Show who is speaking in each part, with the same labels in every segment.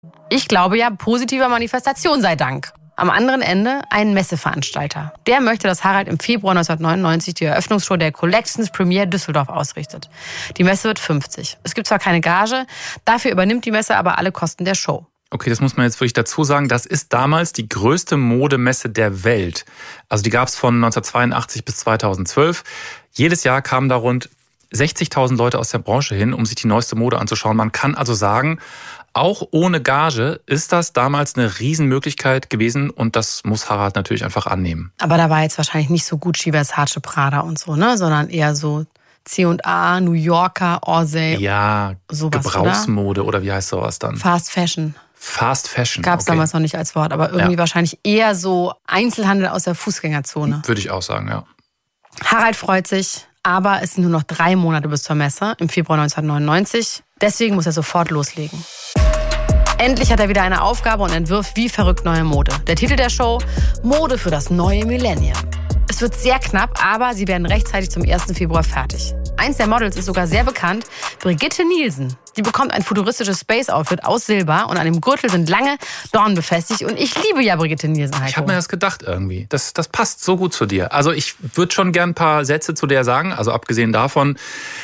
Speaker 1: Ich glaube ja, positiver Manifestation sei Dank. Am anderen Ende ein Messeveranstalter. Der möchte, dass Harald im Februar 1999 die Eröffnungsshow der Collections Premiere Düsseldorf ausrichtet. Die Messe wird 50. Es gibt zwar keine Gage, dafür übernimmt die Messe aber alle Kosten der Show.
Speaker 2: Okay, das muss man jetzt wirklich dazu sagen. Das ist damals die größte Modemesse der Welt. Also die gab es von 1982 bis 2012. Jedes Jahr kamen da rund 60.000 Leute aus der Branche hin, um sich die neueste Mode anzuschauen. Man kann also sagen, auch ohne Gage ist das damals eine Riesenmöglichkeit gewesen und das muss Harald natürlich einfach annehmen.
Speaker 1: Aber da war jetzt wahrscheinlich nicht so Gucci, Versace, Prada und so, ne? Sondern eher so C&A, New Yorker, Orsay.
Speaker 2: Ja, sowas, Gebrauchsmode oder wie heißt sowas dann?
Speaker 1: Fast Fashion.
Speaker 2: Fast Fashion.
Speaker 1: Gab es damals noch nicht als Wort, aber irgendwie wahrscheinlich eher so Einzelhandel aus der Fußgängerzone.
Speaker 2: Würde ich auch sagen, ja.
Speaker 1: Harald freut sich, aber es sind nur noch 3 Monate bis zur Messe im Februar 1999. Deswegen muss er sofort loslegen. Endlich hat er wieder eine Aufgabe und entwirft wie verrückt neue Mode. Der Titel der Show: Mode für das neue Millennium. Es wird sehr knapp, aber sie werden rechtzeitig zum 1. Februar fertig. Eins der Models ist sogar sehr bekannt, Brigitte Nielsen. Die bekommt ein futuristisches Space-Outfit aus Silber und an dem Gürtel sind lange Dornen befestigt. Und ich liebe ja Brigitte Nielsen, Heiko.
Speaker 2: Ich habe mir das gedacht irgendwie. Das passt so gut zu dir. Also ich würde schon gern ein paar Sätze zu der sagen. Also abgesehen davon,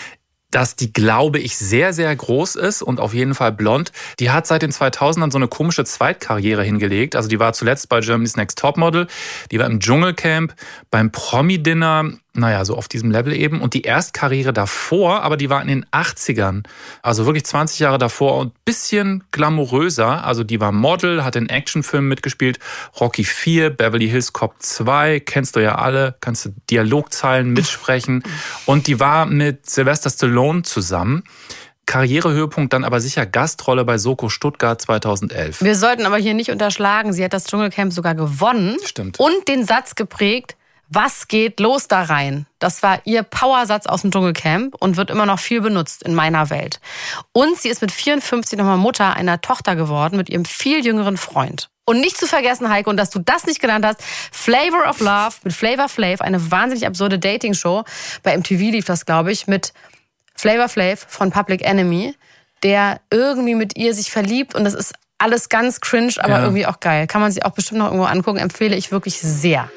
Speaker 2: dass die, glaube ich, sehr, sehr groß ist und auf jeden Fall blond. Die hat seit den 2000ern so eine komische Zweitkarriere hingelegt. Also die war zuletzt bei Germany's Next Topmodel, die war im Dschungelcamp, beim Promi-Dinner, naja, so auf diesem Level eben. Und die Erstkarriere davor, aber die war in den 80ern, also wirklich 20 Jahre davor und ein bisschen glamouröser. Also die war Model, hat in Actionfilmen mitgespielt, Rocky 4, Beverly Hills Cop 2, kennst du ja alle, kannst du Dialogzeilen mitsprechen. Und die war mit Sylvester Stallone zusammen. Karrierehöhepunkt dann aber sicher Gastrolle bei Soko Stuttgart 2011.
Speaker 1: Wir sollten aber hier nicht unterschlagen, sie hat das Dschungelcamp sogar gewonnen.
Speaker 2: Stimmt.
Speaker 1: Und den Satz geprägt: Was geht los da rein? Das war ihr Powersatz aus dem Dschungelcamp und wird immer noch viel benutzt in meiner Welt. Und sie ist mit 54 nochmal Mutter einer Tochter geworden mit ihrem viel jüngeren Freund. Und nicht zu vergessen, Heiko, und dass du das nicht genannt hast, Flavor of Love mit Flavor Flav, eine wahnsinnig absurde Dating-Show. Bei MTV lief das, glaube ich, mit Flavor Flav von Public Enemy, der irgendwie mit ihr sich verliebt und das ist alles ganz cringe, aber irgendwie auch geil. Kann man sich auch bestimmt noch irgendwo angucken, empfehle ich wirklich sehr.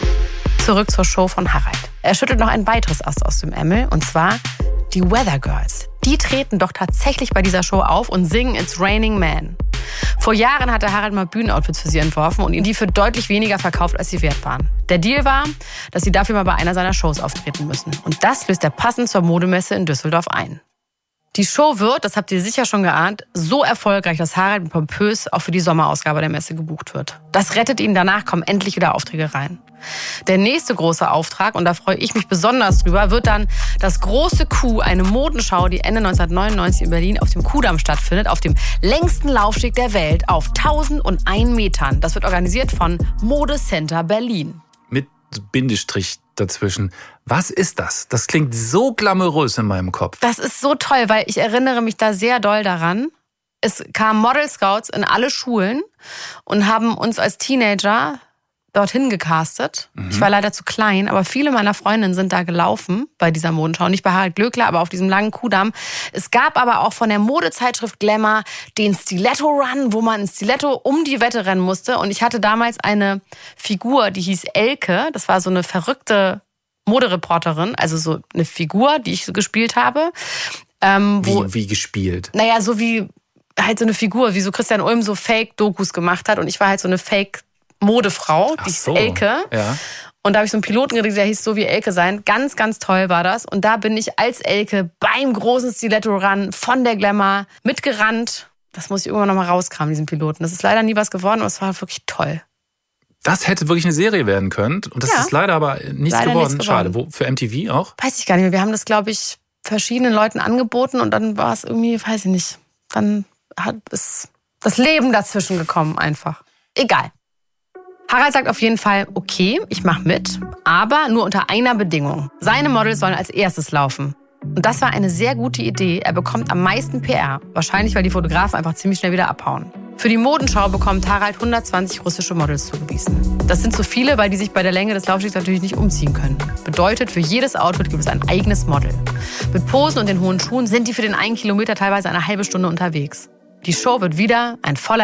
Speaker 1: Zurück zur Show von Harald. Er schüttelt noch ein weiteres Ast aus dem Ärmel, und zwar die Weather Girls. Die treten doch tatsächlich bei dieser Show auf und singen It's Raining Man. Vor Jahren hatte Harald mal Bühnenoutfits für sie entworfen und ihnen die für deutlich weniger verkauft, als sie wert waren. Der Deal war, dass sie dafür mal bei einer seiner Shows auftreten müssen. Und das löst er passend zur Modemesse in Düsseldorf ein. Die Show wird, das habt ihr sicher schon geahnt, so erfolgreich, dass Harald pompös auch für die Sommerausgabe der Messe gebucht wird. Das rettet ihn, danach kommen endlich wieder Aufträge rein. Der nächste große Auftrag, und da freue ich mich besonders drüber, wird dann das große Q, eine Modenschau, die Ende 1999 in Berlin auf dem Kudamm stattfindet, auf dem längsten Laufsteg der Welt auf 1001 Metern. Das wird organisiert von Modecenter Berlin.
Speaker 2: Mit Bindestrich dazwischen. Was ist das? Das klingt so glamourös in meinem Kopf.
Speaker 1: Das ist so toll, weil ich erinnere mich da sehr doll daran. Es kamen Model Scouts in alle Schulen und haben uns als Teenager dorthin gecastet. Ich war leider zu klein, aber viele meiner Freundinnen sind da gelaufen bei dieser Modenschau. Nicht bei Harald Glöckler, aber auf diesem langen Kudamm. Es gab aber auch von der Modezeitschrift Glamour den Stiletto Run, wo man ein Stiletto um die Wette rennen musste. Und ich hatte damals eine Figur, die hieß Elke. Das war so eine verrückte Modereporterin, also so eine Figur, die ich so gespielt habe.
Speaker 2: Wie gespielt?
Speaker 1: Naja, so wie halt so eine Figur, wie so Christian Ulm so Fake-Dokus gemacht hat. Und ich war halt so eine Fake-Modefrau, die hieß Elke. Ja. Und da habe ich so einen Piloten gekriegt, der hieß So wie Elke sein. Ganz, ganz toll war das. Und da bin ich als Elke beim großen Stiletto-Run von der Glamour mitgerannt. Das muss ich irgendwann noch mal rauskramen, diesen Piloten. Das ist leider nie was geworden, aber es war wirklich toll.
Speaker 2: Das hätte wirklich eine Serie werden können. Und das ist leider aber nichts geworden. Schade. Wo, für MTV auch?
Speaker 1: Weiß ich gar nicht mehr. Wir haben das, glaube ich, verschiedenen Leuten angeboten und dann war es irgendwie, weiß ich nicht. Dann hat es das Leben dazwischen gekommen einfach. Egal. Harald sagt auf jeden Fall, okay, ich mache mit, aber nur unter einer Bedingung. Seine Models sollen als erstes laufen. Und das war eine sehr gute Idee. Er bekommt am meisten PR. Wahrscheinlich, weil die Fotografen einfach ziemlich schnell wieder abhauen. Für die Modenschau bekommt Harald 120 russische Models zugewiesen. Das sind so viele, weil die sich bei der Länge des Laufstegs natürlich nicht umziehen können. Bedeutet, für jedes Outfit gibt es ein eigenes Model. Mit Posen und den hohen Schuhen sind die für den 1 Kilometer teilweise eine halbe Stunde unterwegs. Die Show wird wieder ein voller